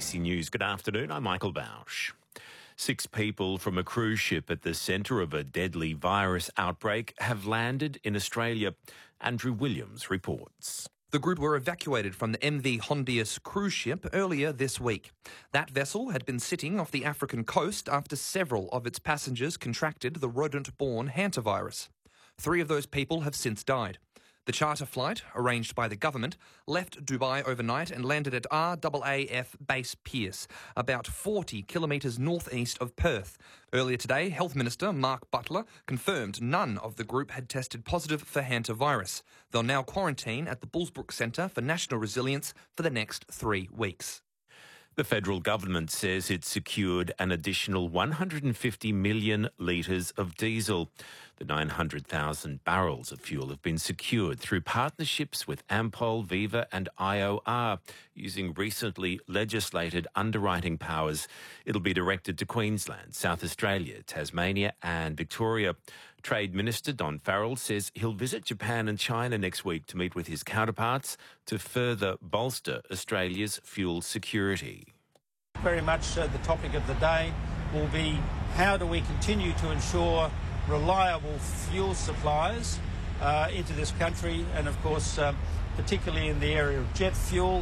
ABC News. Good afternoon, I'm Michael Bausch. 6 people from a cruise ship at the centre of a deadly virus outbreak have landed in Australia. Andrew Williams reports. The group were evacuated from the MV Hondius cruise ship earlier this week. That vessel had been sitting off the African coast after several of its passengers contracted the rodent-borne hantavirus. 3 of those people have since died. The charter flight, arranged by the government, left Dubai overnight and landed at RAAF Base Pearce, about 40 kilometres northeast of Perth. Earlier today, Health Minister Mark Butler confirmed none of the group had tested positive for hantavirus. They'll now quarantine at the Bullsbrook Centre for National Resilience for the next 3 weeks. The federal government says it secured an additional 150 million litres of diesel. The 900,000 barrels of fuel have been secured through partnerships with Ampol, Viva and IOR, using recently legislated underwriting powers. It'll be directed to Queensland, South Australia, Tasmania and Victoria. Trade Minister Don Farrell says he'll visit Japan and China next week to meet with his counterparts to further bolster Australia's fuel security. Very much the topic of the day will be how do we continue to ensure reliable fuel supplies into this country, and of course particularly in the area of jet fuel,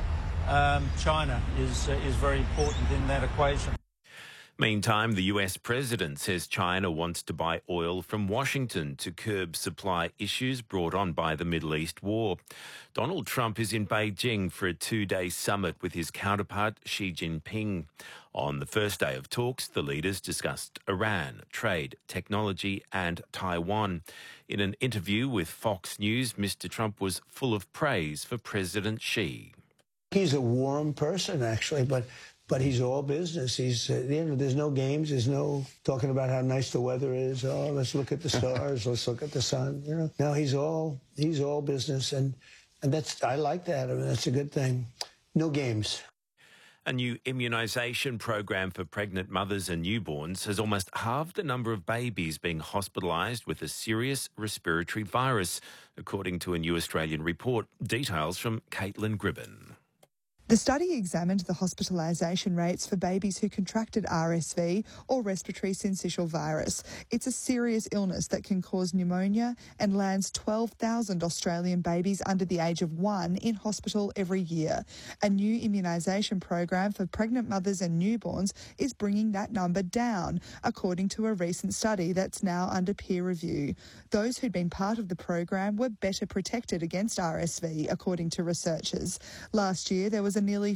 China is very important in that equation. Meantime, the US president says China wants to buy oil from Washington to curb supply issues brought on by the Middle East war. Donald Trump is in Beijing for a 2-day summit with his counterpart Xi Jinping. On the first day of talks, the leaders discussed Iran, trade, technology and Taiwan. In an interview with Fox News, Mr. Trump was full of praise for President Xi. He's a warm person, actually, but he's all business. There's no games. There's no talking about how nice the weather is. Oh, let's look at the stars. Let's look at the sun. You know, no, he's all business, and I like that. I mean, that's a good thing. No games. A new immunisation program for pregnant mothers and newborns has almost halved the number of babies being hospitalised with a serious respiratory virus, according to a new Australian report. Details from Caitlin Gribben. The study examined the hospitalisation rates for babies who contracted RSV or respiratory syncytial virus. It's a serious illness that can cause pneumonia and lands 12,000 Australian babies under the age of 1 in hospital every year. A new immunisation program for pregnant mothers and newborns is bringing that number down, according to a recent study that's now under peer review. Those who'd been part of the program were better protected against RSV, according to researchers. Last year, there was a nearly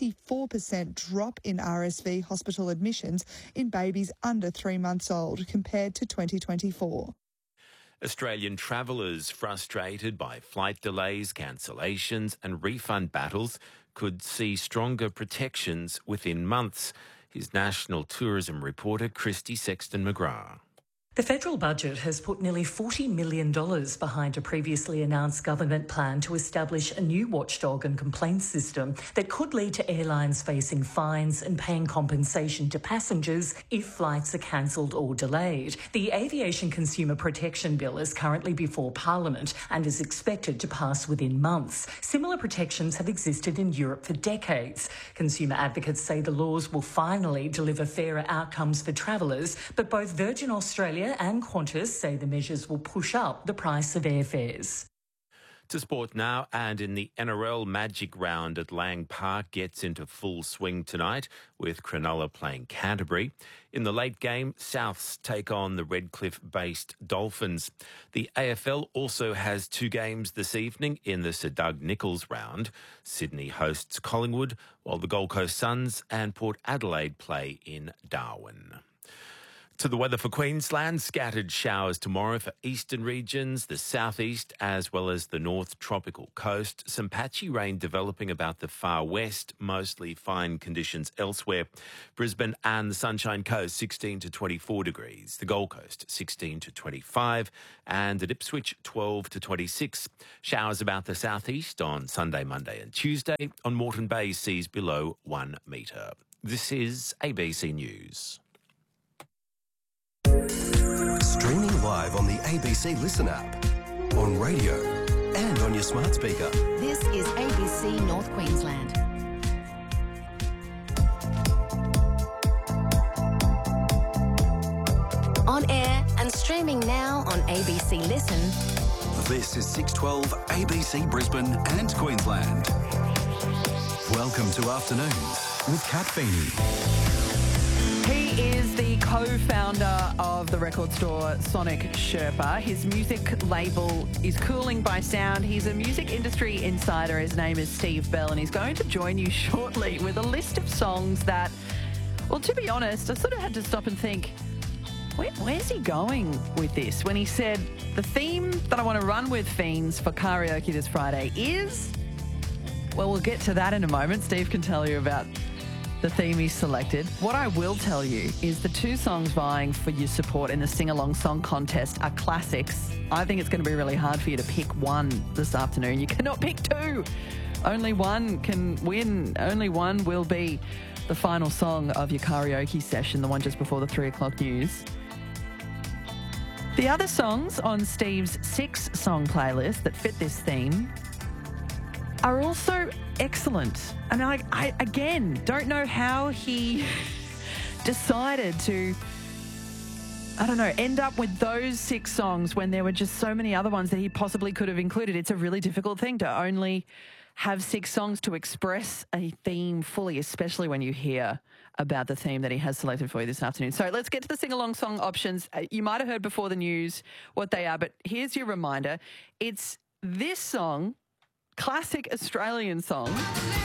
44% drop in RSV hospital admissions in babies under 3 months old compared to 2024. Australian travellers frustrated by flight delays, cancellations and refund battles could see stronger protections within months. Here's National Tourism reporter Christy Sexton-McGrath. The federal budget has put nearly $40 million behind a previously announced government plan to establish a new watchdog and complaints system that could lead to airlines facing fines and paying compensation to passengers if flights are cancelled or delayed. The Aviation Consumer Protection Bill is currently before Parliament and is expected to pass within months. Similar protections have existed in Europe for decades. Consumer advocates say the laws will finally deliver fairer outcomes for travellers, but both Virgin Australia and Qantas say the measures will push up the price of airfares. To sport now, and in the NRL Magic Round at Lang Park gets into full swing tonight with Cronulla playing Canterbury. In the late game, Souths take on the Redcliffe-based Dolphins. The AFL also has 2 games this evening in the Sir Doug Nicholls round. Sydney hosts Collingwood, while the Gold Coast Suns and Port Adelaide play in Darwin. To the weather for Queensland, scattered showers tomorrow for eastern regions, the southeast as well as the north tropical coast. Some patchy rain developing about the far west, mostly fine conditions elsewhere. Brisbane and the Sunshine Coast 16 to 24 degrees. The Gold Coast 16 to 25 and at Ipswich 12 to 26. Showers about the southeast on Sunday, Monday and Tuesday. On Moreton Bay, seas below 1 metre. This is ABC News. Streaming live on the ABC Listen app, on radio and on your smart speaker. This is ABC North Queensland. Streaming now on ABC Listen. This is 612 ABC Brisbane and Queensland. Welcome to Afternoons with Kat Feeney. He is the co-founder of the record store Sonic Sherpa. His music label is Cooling by Sound. He's a music industry insider. His name is Steve Bell, and he's going to join you shortly with a list of songs that, well, to be honest, I sort of had to stop and think, where's he going with this? When he said, the theme that I want to run with Fiends for karaoke this Friday is... Well, we'll get to that in a moment. Steve can tell you about the theme he's selected. What I will tell you is the two songs vying for your support in the sing-along song contest are classics. I think it's going to be really hard for you to pick one this afternoon. You cannot pick two. Only one can win. Only one will be the final song of your karaoke session, the one just before the 3 o'clock news. The other songs on Steve's 6-song playlist that fit this theme are also excellent. And I again, don't know how he decided to, end up with those 6 songs when there were just so many other ones that he possibly could have included. It's a really difficult thing to only have 6 songs to express a theme fully, especially when you hear about the theme that he has selected for you this afternoon. So let's get to the sing-along song options. You might have heard before the news what they are, but here's your reminder. It's this song, classic Australian song.